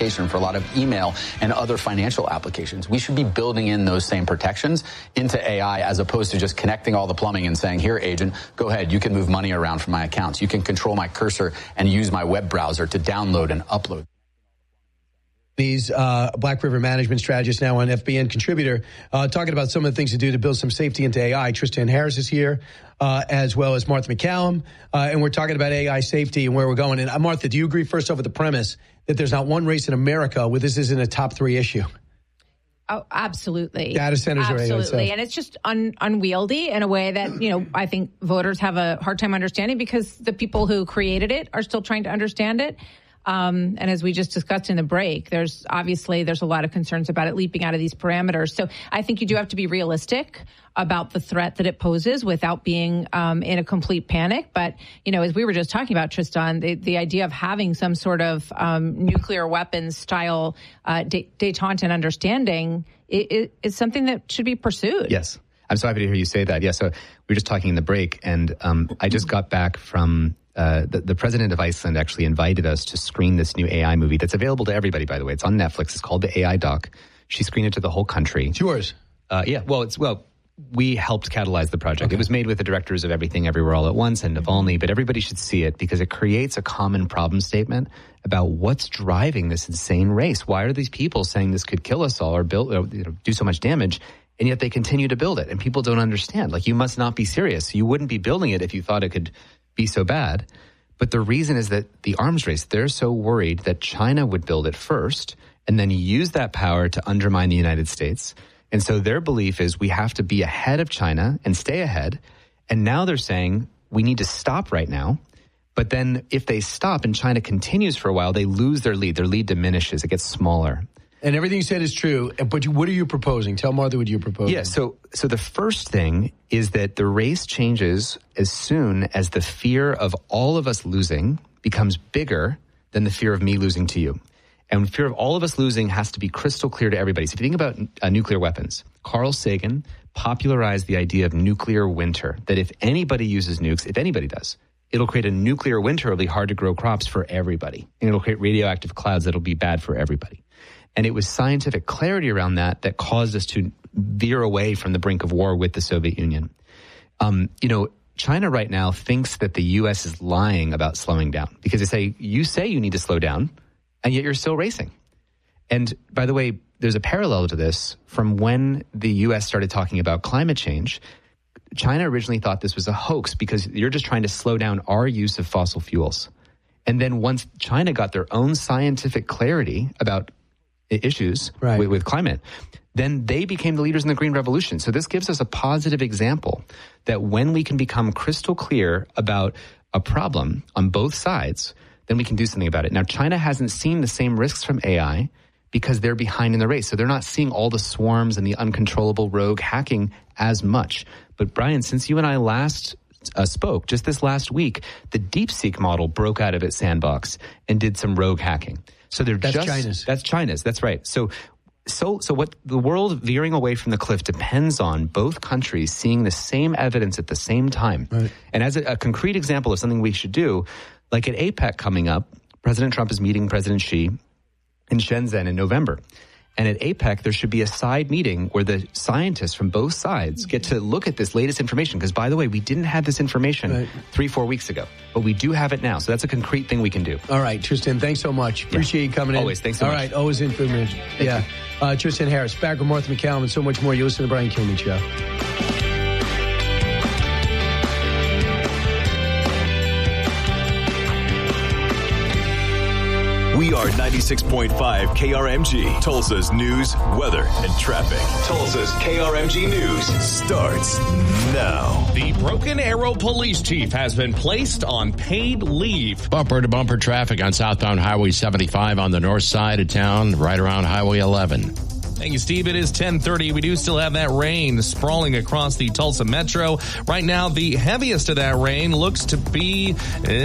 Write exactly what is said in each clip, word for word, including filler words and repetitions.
communication, for a lot of email and other financial applications. We should be building in those same protections into A I as opposed to just connecting all the plumbing and saying, here, agent, go ahead. You can move money around from my accounts. You can control my cursor and use my web browser to download and upload. He's uh, Black River management strategist, now an F B N contributor, uh, talking about some of the things to do to build some safety into A I. Tristan Harris is here, uh, as well as Martha MacCallum, uh, and we're talking about A I safety and where we're going. And uh, Martha, do you agree, first off, with the premise that there's not one race in America where this isn't a top three issue? Oh, absolutely. Data centers are absolutely, and it's just un- unwieldy in a way that, you know, I think voters have a hard time understanding because the people who created it are still trying to understand it. Um, and as we just discussed in the break, there's obviously there's a lot of concerns about it leaping out of these parameters. So I think you do have to be realistic about the threat that it poses without being um, in a complete panic. But, you know, as we were just talking about, Tristan, the, the idea of having some sort of um, nuclear weapons style uh, de- detente and understanding is, is something that should be pursued. Yes. I'm so happy to hear you say that. Yeah, so we were just talking in the break, and um, I just got back from uh, the, the president of Iceland actually invited us to screen this new A I movie that's available to everybody, by the way. It's on Netflix. It's called The A I Doc. She screened it to the whole country. It's yours. Uh, yeah, well, it's well, we helped catalyze the project. Okay. It was made with the directors of Everything Everywhere All at Once and Navalny, but everybody should see it because it creates a common problem statement about what's driving this insane race. Why are these people saying this could kill us all or build, or, you know, do so much damage? And yet they continue to build it, and people don't understand. Like, you must not be serious. You wouldn't be building it if you thought it could be so bad. But the reason is that the arms race, they're so worried that China would build it first and then use that power to undermine the United States. And so their belief is we have to be ahead of China and stay ahead. And now they're saying we need to stop right now. But then if they stop and China continues for a while, they lose their lead. Their lead diminishes. It gets smaller. And everything you said is true, but what are you proposing? Tell Martha what you're proposing. Yeah, so so the first thing is that the race changes as soon as the fear of all of us losing becomes bigger than the fear of me losing to you. And fear of all of us losing has to be crystal clear to everybody. So if you think about uh, nuclear weapons, Carl Sagan popularized the idea of nuclear winter, that if anybody uses nukes, if anybody does, it'll create a nuclear winter. It'll be hard to grow crops for everybody. And it'll create radioactive clouds that'll be bad for everybody. And it was scientific clarity around that that caused us to veer away from the brink of war with the Soviet Union. Um, you know, China right now thinks that the U S is lying about slowing down because they say, you say you need to slow down, and yet you're still racing. And by the way, there's a parallel to this from when the U S started talking about climate change. China originally thought this was a hoax because you're just trying to slow down our use of fossil fuels. And then once China got their own scientific clarity about issues right. with, with climate, then they became the leaders in the Green Revolution. So this gives us a positive example that when we can become crystal clear about a problem on both sides, then we can do something about it. Now, China hasn't seen the same risks from A I because they're behind in the race. So they're not seeing all the swarms and the uncontrollable rogue hacking as much. But Brian, since you and I last uh, spoke, just this last week, the DeepSeek model broke out of its sandbox and did some rogue hacking. So they're that's just China's. That's China's. That's right. So, so, so what the world veering away from the cliff depends on both countries seeing the same evidence at the same time. Right. And as a, a concrete example of something we should do, like at APEC coming up, President Trump is meeting President Xi in Shenzhen in November. And at APEC, there should be a side meeting where the scientists from both sides get to look at this latest information. Because, by the way, we didn't have this information right. three, four weeks ago. But we do have it now. So that's a concrete thing we can do. All right, Tristan, thanks so much. Appreciate yeah. you coming in. Always. Thanks so All much. All right, always information. Yeah. Uh, Tristan Harris, back with Martha MacCallum and so much more. You listen to the Brian Kilmeade Show. We are ninety-six point five K R M G, Tulsa's news, weather, and traffic. Tulsa's K R M G News starts now. The Broken Arrow police chief has been placed on paid leave. Bumper-to-bumper traffic on southbound Highway seventy-five on the north side of town, right around Highway eleven. Thank you, Steve. It is ten thirty. We do still have that rain sprawling across the Tulsa metro. Right now, the heaviest of that rain looks to be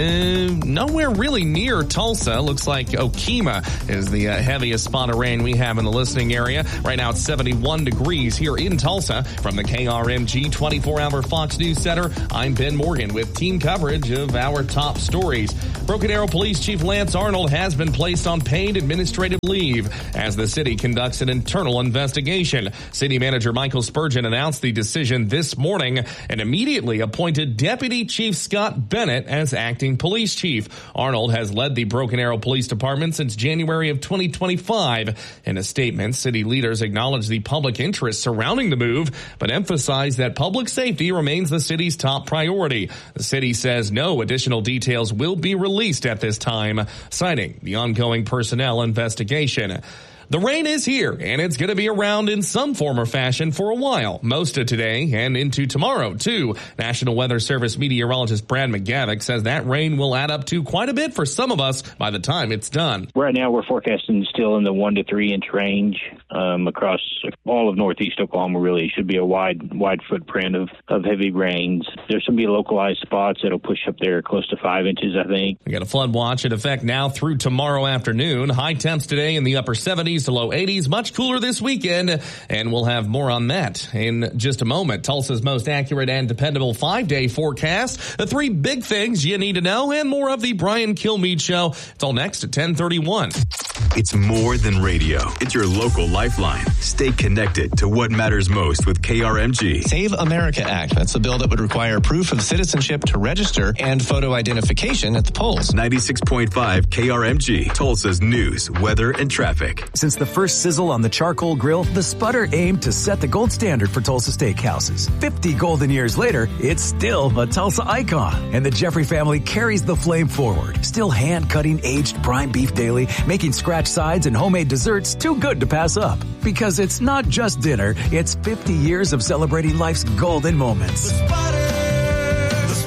uh, nowhere really near Tulsa. Looks like Okemah is the uh, heaviest spot of rain we have in the listening area. Right now, it's seventy-one degrees here in Tulsa. From the K R M G twenty-four hour Fox News Center, I'm Ben Morgan with team coverage of our top stories. Broken Arrow Police Chief Lance Arnold has been placed on paid administrative leave as the city conducts an internal investigation. City Manager Michael Spurgeon announced the decision this morning and immediately appointed Deputy Chief Scott Bennett as acting police chief. Arnold has led the Broken Arrow Police Department since January of twenty twenty-five. In a statement, city leaders acknowledged the public interest surrounding the move, but emphasized that public safety remains the city's top priority. The city says no additional details will be released at this time, citing the ongoing personnel investigation. The rain is here, and it's going to be around in some form or fashion for a while, most of today and into tomorrow, too. National Weather Service meteorologist Brad McGavick says that rain will add up to quite a bit for some of us by the time it's done. Right now, we're forecasting still in the one to three inch range um, across all of northeast Oklahoma. Really, it should be a wide, wide footprint of, of heavy rains. There's going to be localized spots that'll push up there close to five inches, I think. We got a flood watch in effect now through tomorrow afternoon. High temps today in the upper seventies to low eighties, much cooler this weekend, and we'll have more on that in just a moment. Tulsa's most accurate and dependable five-day forecast, the three big things you need to know, and more of the Brian Kilmeade Show. It's all next at ten thirty-one. It's more than radio. It's your local lifeline. Stay connected to what matters most with K R M G. Save America Act. That's a bill that would require proof of citizenship to register and photo identification at the polls. ninety-six point five K R M G, Tulsa's news, weather, and traffic. Since the first sizzle on the charcoal grill, the Sputter aimed to set the gold standard for Tulsa steakhouses. fifty golden years later, it's still a Tulsa icon. And the Jeffrey family carries the flame forward. Still hand-cutting aged prime beef daily, making scratch sides and homemade desserts too good to pass up. Because it's not just dinner, it's fifty years of celebrating life's golden moments. The Sputter, the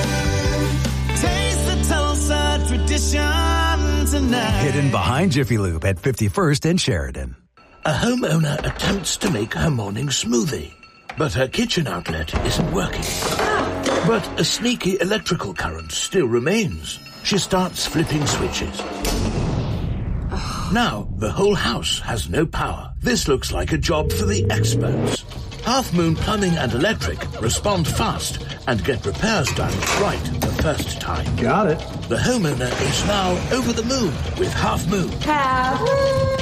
Sputter, taste the Tulsa tradition tonight. Hidden behind Jiffy Lube at fifty-first and Sheridan. A homeowner attempts to make her morning smoothie, but her kitchen outlet isn't working. But a sneaky electrical current still remains. She starts flipping switches. Now, the whole house has no power. This looks like a job for the experts. Half Moon Plumbing and Electric respond fast and get repairs done right the first time. Got it. The homeowner is now over the moon with Half Moon. Half Moon.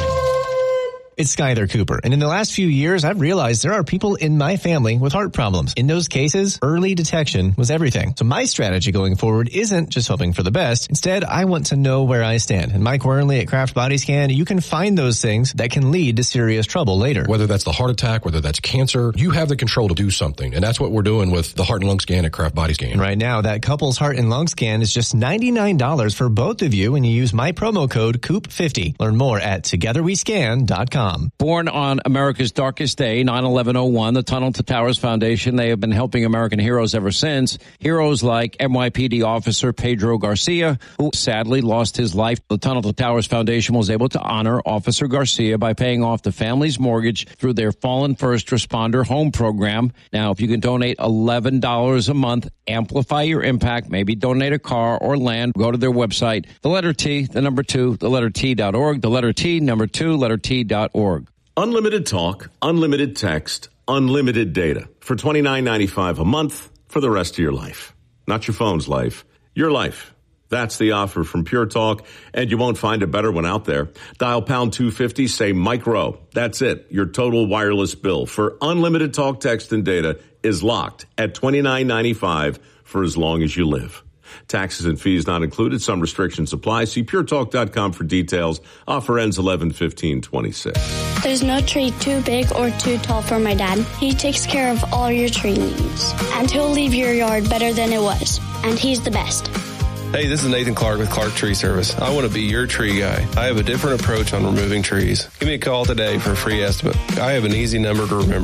It's Skyler Cooper, and in the last few years, I've realized there are people in my family with heart problems. In those cases, early detection was everything. So my strategy going forward isn't just hoping for the best. Instead, I want to know where I stand. And Mike Wernley at Kraft Body Scan, you can find those things that can lead to serious trouble later. Whether that's the heart attack, whether that's cancer, you have the control to do something. And that's what we're doing with the heart and lung scan at Kraft Body Scan. And right now, that couple's heart and lung scan is just ninety-nine dollars for both of you when you use my promo code C O O P fifty. Learn more at together we scan dot com. Born on America's darkest day, nine eleven oh one, the Tunnel to Towers Foundation, they have been helping American heroes ever since. Heroes like N Y P D officer Pedro Garcia, who sadly lost his life. The Tunnel to Towers Foundation was able to honor Officer Garcia by paying off the family's mortgage through their Fallen First Responder Home Program. Now, if you can donate eleven dollars a month, amplify your impact, maybe donate a car or land, go to their website, the letter T, the number two, the letter T dot org, the letter T, number two, letter T dot org. Unlimited talk, unlimited text, unlimited data for twenty-nine ninety-five a month for the rest of your life. Not your phone's life, your life. That's the offer from Pure Talk, and you won't find a better one out there. Dial pound two fifty, say micro. That's it. Your total wireless bill for unlimited talk, text, and data is locked at twenty-nine ninety-five for as long as you live. Taxes and fees not included. Some restrictions apply. See pure talk dot com for details. Offer ends eleven fifteen twenty-six. There's no tree too big or too tall for my dad. He takes care of all your tree needs. And he'll leave your yard better than it was. And he's the best. Hey, this is Nathan Clark with Clark Tree Service. I want to be your tree guy. I have a different approach on removing trees. Give me a call today for a free estimate. I have an easy number to remember.